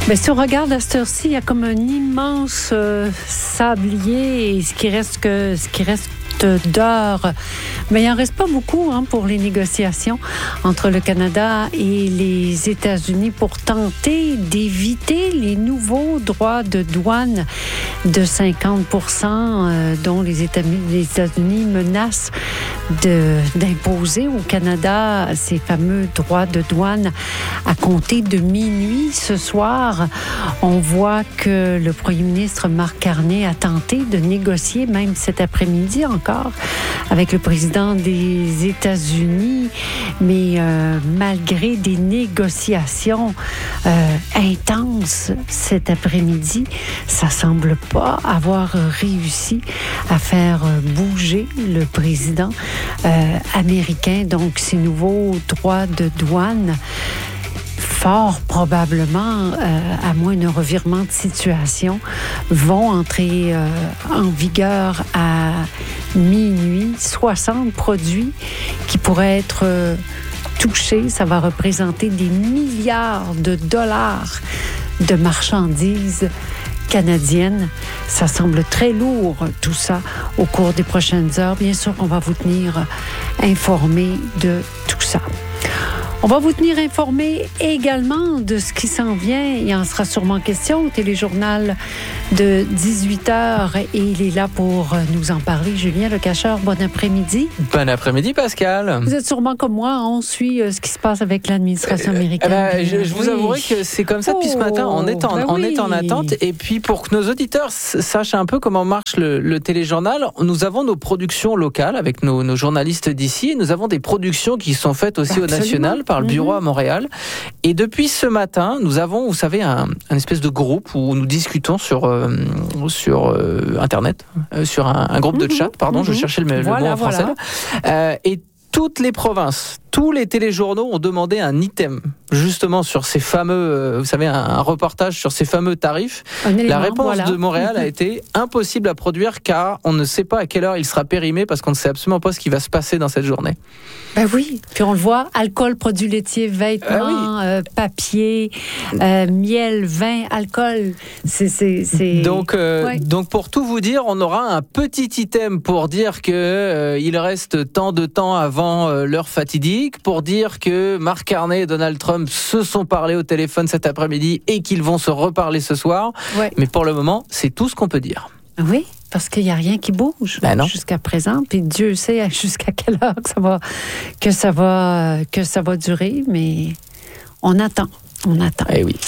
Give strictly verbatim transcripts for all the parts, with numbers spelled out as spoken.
Mais si on regarde à cette heure-ci, il y a comme un immense euh, sablier et ce qui reste que ce qui reste d'heures. Mais il n'en reste pas beaucoup hein, pour les négociations entre le Canada et les États-Unis pour tenter d'éviter les nouveaux droits de douane de cinquante pour cent euh, dont les États-Unis menacent de, d'imposer au Canada ces fameux droits de douane à compter de minuit ce soir. On voit que le premier ministre Marc Carney a tenté de négocier même cet après-midi encore avec le président des États-Unis, mais euh, malgré des négociations euh, intenses cet après-midi, ça semble pas avoir réussi à faire bouger le président euh, américain. Donc, ces nouveaux droits de douane, fort probablement, euh, à moins d'un revirement de situation, vont entrer euh, en vigueur à minuit. soixante produits qui pourraient être euh, touchés. Ça va représenter des milliards de dollars de marchandises canadiennes. Ça semble très lourd, tout ça, au cours des prochaines heures. Bien sûr, on va vous tenir informé de tout ça. On va vous tenir informé également de ce qui s'en vient. Il en sera sûrement question au téléjournal de dix-huit heures et il est là pour nous en parler. Julien Lecacheur, bon après-midi. Bon après-midi, Pascal. Vous êtes sûrement comme moi, on suit ce qui se passe avec l'administration américaine. Euh, ben, je, je vous oui. avouerai que c'est comme ça depuis oh, ce matin. On est en, ben on oui. est en attente. Et puis, pour que nos auditeurs sachent un peu comment marche le, le téléjournal, nous avons nos productions locales avec nos, nos journalistes d'ici. Nous avons des productions qui sont faites aussi Absolument. au national par le bureau mmh. à Montréal. Et depuis ce matin, nous avons, vous savez, un, un espèce de groupe où nous discutons sur, euh, sur euh, Internet, euh, sur un, un groupe mmh. de chat, pardon, mmh. je cherchais le, voilà, le mot en français. Voilà. Euh, et toutes les provinces, tous les téléjournaux ont demandé un item, justement sur ces fameux, euh, vous savez, un, un reportage sur ces fameux tarifs. Élément, La réponse voilà. de Montréal a été impossible à produire car on ne sait pas à quelle heure il sera périmé parce qu'on ne sait absolument pas ce qui va se passer dans cette journée. Ben oui, puis on le voit, alcool, produits laitiers, vêtements, ah oui. euh, papier, euh, miel, vin, alcool. C'est, c'est, c'est... Donc, euh, ouais. donc pour tout vous dire, on aura un petit item pour dire que euh, il reste tant de temps avant euh, l'heure fatidique, pour dire que Marc Carney et Donald Trump se sont parlé au téléphone cet après-midi et qu'ils vont se reparler ce soir. Ouais. Mais pour le moment, c'est tout ce qu'on peut dire. Oui, parce qu'il n'y a rien qui bouge ben jusqu'à présent. Puis Dieu sait jusqu'à quelle heure que ça va, que ça va, que ça va durer, mais on attend. On attend. Eh oui.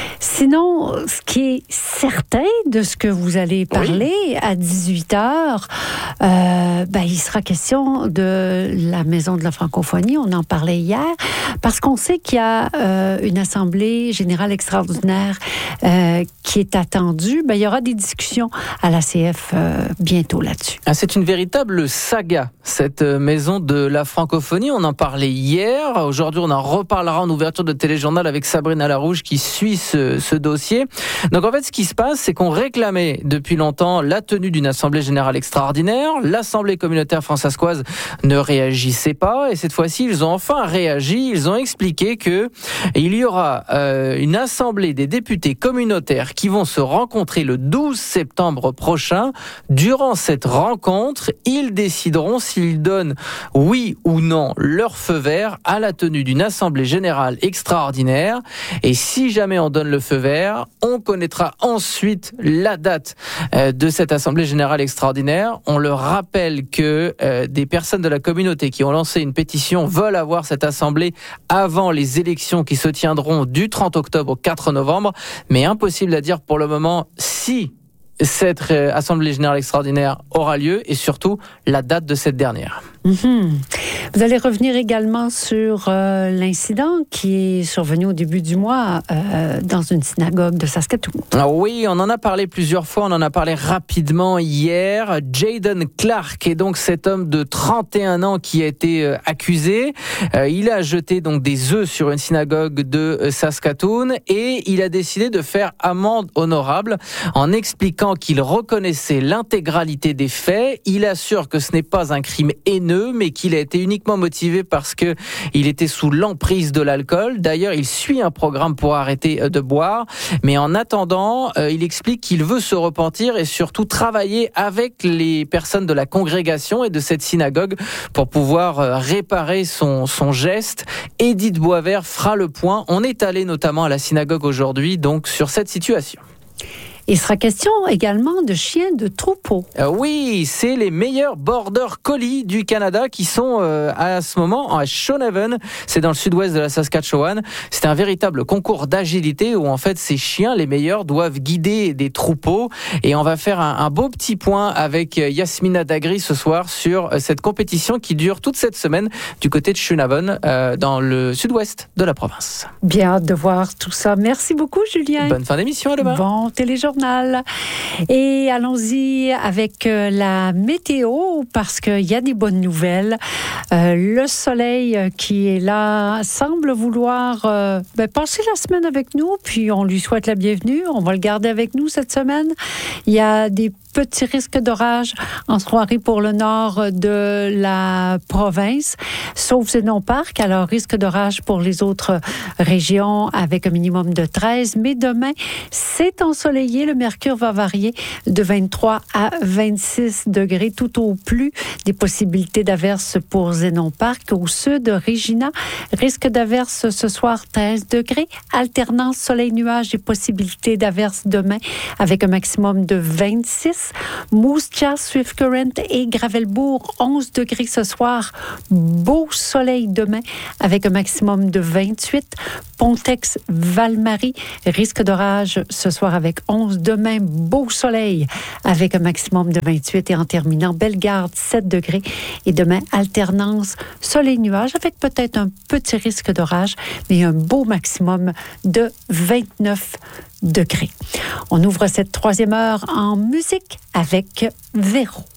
Sinon, ce qui est certain de ce que vous allez parler oui. à dix-huit heures, euh, ben, il sera question de la Maison de la francophonie. On en parlait hier, parce qu'on sait qu'il y a euh, une assemblée générale extraordinaire euh, qui est attendue. Ben, il y aura des discussions à l'A C F euh, bientôt là-dessus. Ah, c'est une véritable saga, cette Maison de la francophonie. On en parlait hier. Aujourd'hui, on en reparlera en ouverture de téléjournal avec Sabrina Larouche qui suit ce, ce dossier. Donc en fait, ce qui se passe, c'est qu'on réclamait depuis longtemps la tenue d'une assemblée générale extraordinaire. L'Assemblée communautaire françaiscoise ne réagissait pas et cette fois-ci, ils ont enfin réagi. Ils ont expliqué que il y aura euh, une assemblée des députés communautaires qui vont se rencontrer le douze septembre prochain. Durant cette rencontre, ils décideront s'ils donnent oui ou non leur feu vert à la tenue d'une assemblée générale extraordinaire. Et si jamais on donne le feu vert, on connaîtra ensuite la date euh, de cette Assemblée générale extraordinaire. On le rappelle que euh, des personnes de la communauté qui ont lancé une pétition veulent avoir cette Assemblée avant les élections qui se tiendront du trente octobre au quatre novembre. Mais impossible à dire pour le moment si cette euh, Assemblée générale extraordinaire aura lieu et surtout la date de cette dernière. Mm-hmm. Vous allez revenir également sur euh, l'incident qui est survenu au début du mois euh, dans une synagogue de Saskatoon. Ah oui, on en a parlé plusieurs fois, on en a parlé rapidement hier. Jayden Clark est donc cet homme de trente et un ans qui a été euh, accusé. Euh, il a jeté donc des œufs sur une synagogue de euh, Saskatoon et il a décidé de faire amende honorable en expliquant qu'il reconnaissait l'intégralité des faits. Il assure que ce n'est pas un crime haineux haineux, mais qu'il a été uniquement motivé parce que il était sous l'emprise de l'alcool. D'ailleurs, il suit un programme pour arrêter de boire, mais en attendant, euh, il explique qu'il veut se repentir et surtout travailler avec les personnes de la congrégation et de cette synagogue pour pouvoir euh, réparer son, son geste. Edith Boisvert fera le point. On est allé notamment à la synagogue aujourd'hui, donc sur cette situation. Il sera question également de chiens de troupeau. Euh, oui, c'est les meilleurs border collies du Canada qui sont euh, à ce moment à Shonaven. C'est dans le sud-ouest de la Saskatchewan. C'est un véritable concours d'agilité où en fait ces chiens, les meilleurs, doivent guider des troupeaux. Et on va faire un, un beau petit point avec Yasmina Dagri ce soir sur cette compétition qui dure toute cette semaine du côté de Shonaven, euh, dans le sud-ouest de la province. Bien hâte de voir tout ça. Merci beaucoup, Julien. Bonne fin d'émission, à demain. Bon téléjournal. Et allons-y avec la météo parce qu'il y a des bonnes nouvelles. Euh, le soleil qui est là semble vouloir euh, ben, passer la semaine avec nous, puis on lui souhaite la bienvenue. On va le garder avec nous cette semaine. Il y a des petits risques d'orage en soirée pour le nord de la province, sauf Zénon-Parc. Alors, risque d'orage pour les autres régions avec un minimum de treize. Mais demain, c'est ensoleillé. Le mercure va varier de vingt-trois à vingt-six degrés tout au plus. Des possibilités d'averses pour Zénon-Parc. Au sud, Regina, risque d'averses ce soir treize degrés. Alternance soleil-nuage et possibilités d'averses demain avec un maximum de vingt-six. Moose Jaw, Swift Current et Gravelbourg, onze degrés ce soir. Beau soleil demain avec un maximum de vingt-huit. Pontex, Val-Marie, risque d'orage ce soir avec onze. Demain, beau soleil avec un maximum de vingt-huit. Et en terminant, Bellegarde, sept degrés. Et demain, alternance soleil-nuage avec peut-être un petit risque d'orage, mais un beau maximum de vingt-neuf degrés. On ouvre cette troisième heure en musique avec Véro.